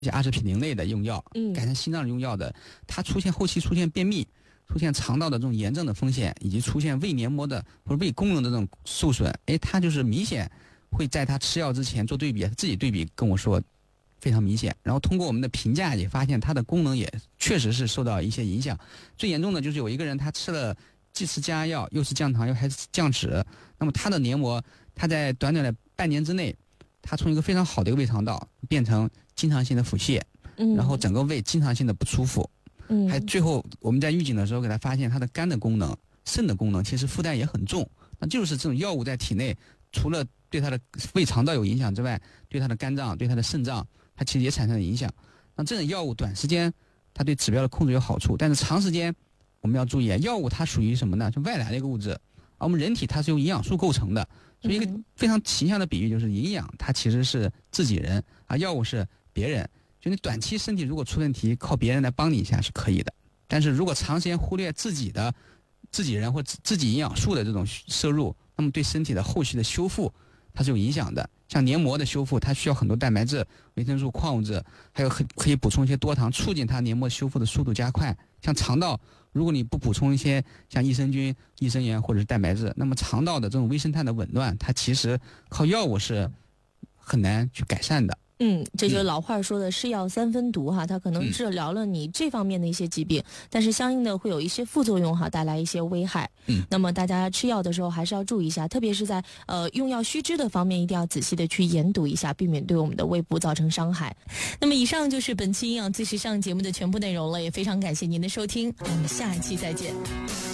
阿司匹林类的用药，改善心脏用药的，它后期出现便秘，出现肠道的这种炎症的风险，以及出现胃黏膜的或者胃功能的这种受损，它就是明显会在他吃药之前做对比，自己对比跟我说非常明显。然后通过我们的评价也发现它的功能也确实是受到一些影响。最严重的就是有一个人他吃了既吃降压药又是降糖又还是降脂，那么他的黏膜他在短短的半年之内，他从一个非常好的一个胃肠道变成经常性的腹泻，然后整个胃经常性的不舒服，还最后我们在预警的时候给他发现他的肝的功能、肾的功能其实负担也很重。那就是这种药物在体内除了对他的胃肠道有影响之外，对他的肝脏、对他的肾脏，它其实也产生了影响。那这种药物短时间它对指标的控制有好处，但是长时间我们要注意，药物它属于什么呢？就外来的一个物质，而我们人体它是由营养素构成的。所以一个非常形象的比喻就是营养它其实是自己人，而药物是别人。就你短期身体如果出问题，靠别人来帮你一下是可以的，但是如果长时间忽略自己人或自己营养素的这种摄入，那么对身体的后续的修复它是有影响的。像黏膜的修复，它需要很多蛋白质、维生素、矿物质，还有可以补充一些多糖，促进它黏膜修复的速度加快。像肠道，如果你不补充一些像益生菌、益生元或者是蛋白质，那么肠道的这种微生态的紊乱，它其实靠药物是很难去改善的。 这就是老话说的是药三分毒哈，它可能治疗了你这方面的一些疾病，但是相应的会有一些副作用哈，带来一些危害。那么大家吃药的时候还是要注意一下，特别是在用药须知的方面，一定要仔细的去研读一下，避免对我们的胃部造成伤害。那么以上就是本期营养最时尚节目的全部内容了，也非常感谢您的收听，我们下一期再见。